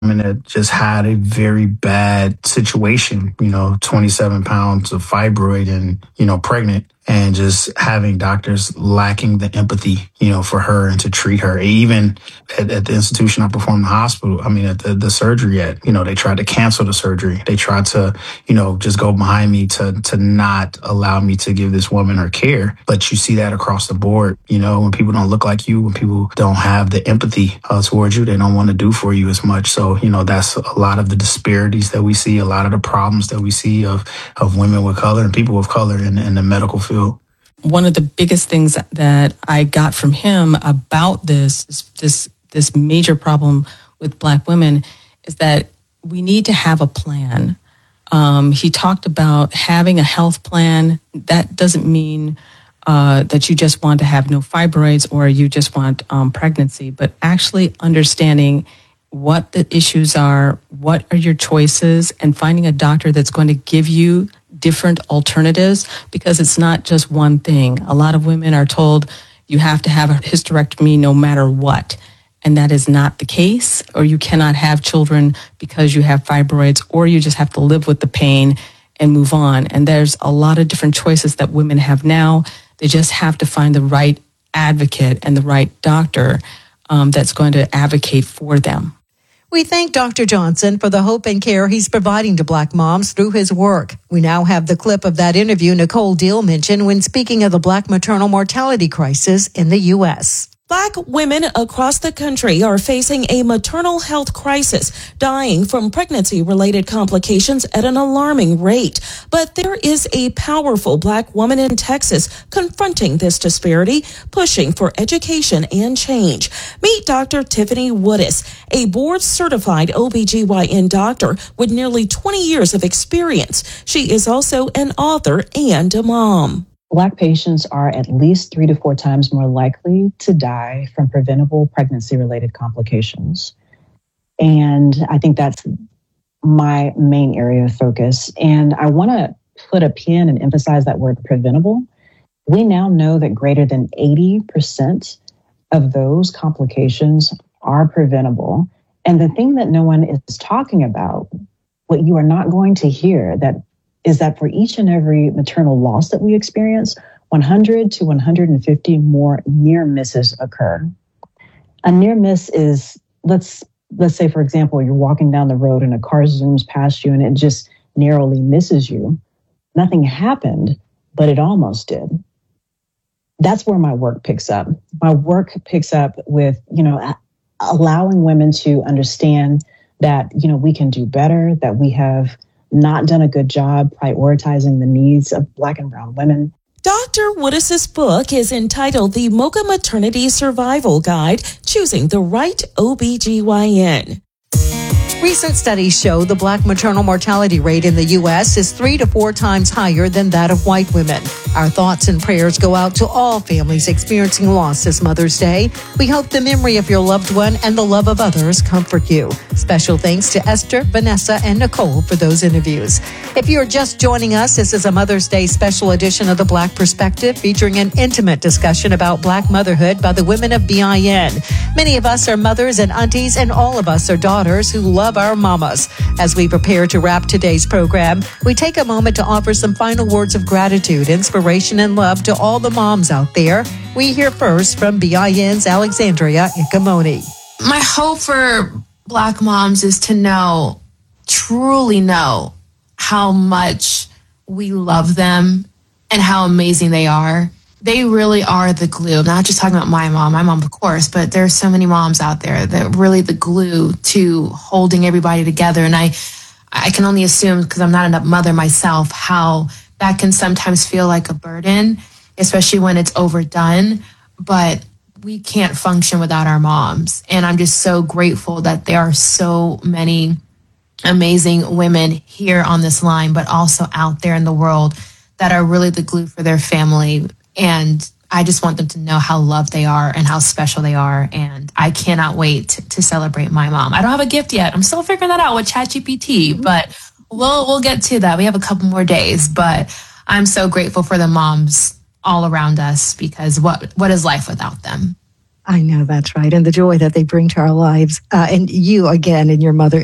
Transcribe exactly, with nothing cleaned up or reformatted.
that just had a very bad situation, you know, twenty-seven pounds of fibroid and, you know, pregnant, and just having doctors lacking the empathy, you know, for her and to treat her. Even at, at the institution I performed in the hospital, I mean, at the, the surgery at, you know, they tried to cancel the surgery. They tried to, you know, just go behind me to, to not allow me to give this woman her care. But you see that across the board, you know, when people don't look like you, when people don't have the empathy uh, towards you, they don't want to do for you as much. So, you know, that's a lot of the disparities that we see, a lot of the problems that we see of, of women with color and people of color in, in the medical field. One of the biggest things that I got from him about this, this, this major problem with Black women is that we need to have a plan. Um, he talked about having a health plan. That doesn't mean uh, that you just want to have no fibroids or you just want um, pregnancy, but actually understanding what the issues are, what are your choices, and finding a doctor that's going to give you different alternatives, because it's not just one thing. A lot of women are told you have to have a hysterectomy no matter what, and that is not the case, or you cannot have children because you have fibroids, or you just have to live with the pain and move on. And there's a lot of different choices that women have now. They just have to find the right advocate and the right doctor um, that's going to advocate for them. We thank Doctor Johnson for the hope and care he's providing to Black moms through his work. We now have the clip of that interview Nicole Deal mentioned when speaking of the Black maternal mortality crisis in the U S. Black women across the country are facing a maternal health crisis, dying from pregnancy-related complications at an alarming rate. But there is a powerful Black woman in Texas confronting this disparity, pushing for education and change. Meet Doctor Tiffany Woodis, a board-certified O B G Y N doctor with nearly twenty years of experience. She is also an author and a mom. Black patients are at least three to four times more likely to die from preventable pregnancy-related complications. And I think that's my main area of focus. And I want to put a pin and emphasize that word preventable. We now know that greater than eighty percent of those complications are preventable. And the thing that no one is talking about, what you are not going to hear, that is that for each and every maternal loss that we experience, one hundred to one hundred fifty more near misses occur. A near miss is, let's let's say, for example, you're walking down the road and a car zooms past you and it just narrowly misses you. Nothing happened, but it almost did. That's where my work picks up. My work picks up with, you know, allowing women to understand that, you know, we can do better, that we have not done a good job prioritizing the needs of Black and brown women. Doctor Woodis's book is entitled The Mocha Maternity Survival Guide, Choosing the Right O B G Y N. Recent studies show the Black maternal mortality rate in the U S is three to four times higher than that of white women. Our thoughts and prayers go out to all families experiencing loss this Mother's Day. We hope the memory of your loved one and the love of others comfort you. Special thanks to Esther, Vanessa, and Nicole for those interviews. If you're just joining us, this is a Mother's Day special edition of The Black Perspective, featuring an intimate discussion about Black motherhood by the women of B I N. Many of us are mothers and aunties, and all of us are daughters who love our mamas. As we prepare to wrap today's program, we take a moment to offer some final words of gratitude, inspiration, and love to all the moms out there. We hear first from B I N's Alexandria Icamoni. My hope for Black moms is to know, truly know, how much we love them and how amazing they are. They really are the glue. I'm not just talking about my mom, my mom, of course, but there's so many moms out there that really the glue to holding everybody together. And I, I can only assume, because I'm not a mother myself, how that can sometimes feel like a burden, especially when it's overdone. But we can't function without our moms. And I'm just so grateful that there are so many amazing women here on this line, but also out there in the world that are really the glue for their family. And I just want them to know how loved they are and how special they are. And I cannot wait to, to celebrate my mom. I don't have a gift yet. I'm still figuring that out with ChatGPT, but we'll we'll get to that. We have a couple more days, but I'm so grateful for the moms all around us, because what what is life without them? I know that's right. And the joy that they bring to our lives. Uh, and you, again, and your mother